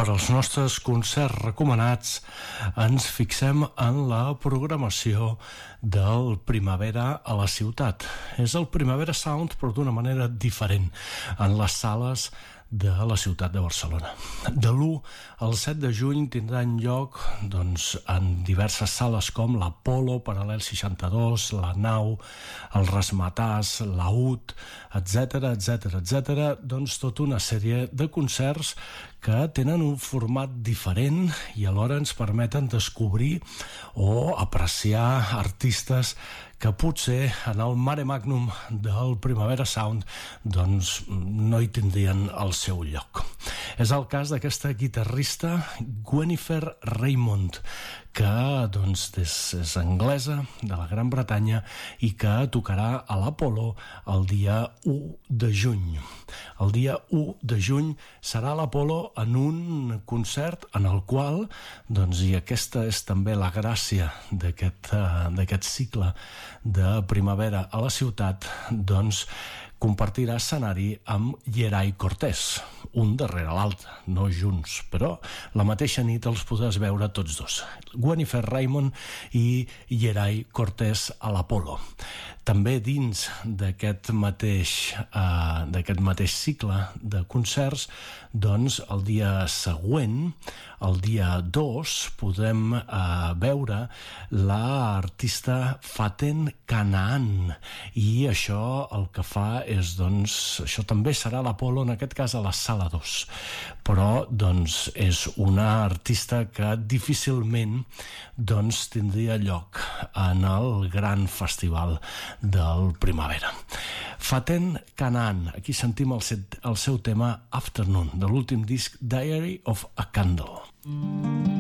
per als nostres concerts recomanats ens fixem en la programació del Primavera a la ciutat. És el Primavera Sound, però d'una manera diferent, en les sales de la ciutat de Barcelona. De l'1 al 7 de juny tindran lloc en diverses sales com l'Apolo, Paral·lel 62, la Nau, el Razzmatazz, la UT, etc. Tota una sèrie de concerts que tenen un format diferent i alhora ens permeten descobrir o apreciar artistes que potser en el mare magnum del Primavera Sound no hi tindrien el seu lloc. És el cas d'aquesta guitarrista Gwennifer Raymond, que és anglesa, de la Gran Bretanya, i que tocarà a l'Apolo el dia 1 de juny. El dia 1 de juny serà a l'Apolo en un concert en el qual, i aquesta és també la gràcia d'aquest cicle de primavera a la ciutat, compartirà escenari amb Yeray Cortés, un darrere l'altre, no junts, però la mateixa nit els podràs veure tots dos, Gwennifer Raymond i Yeray Cortés a l'Apolo. També dins d'aquest mateix cicle de concerts, el dia següent, el dia 2, podrem veure l'artista Faten Kanaan, i això el que fa és, això també serà a l'Apolo, en aquest cas a la sala 2, però és una artista que difícilment tindria lloc en el gran festival del Primavera. Faten Kanaan, aquí sentim el seu tema Afternoon, de l'últim disc Diary of a Candle.